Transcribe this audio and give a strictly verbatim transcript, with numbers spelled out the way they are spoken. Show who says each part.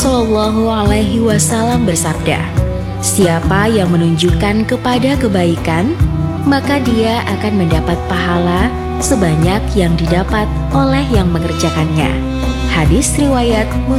Speaker 1: Shallallahu Alaihi Wasallam bersabda, siapa yang menunjukkan kepada kebaikan, maka dia akan mendapat pahala sebanyak yang didapat oleh yang mengerjakannya. Hadis riwayat Muslim.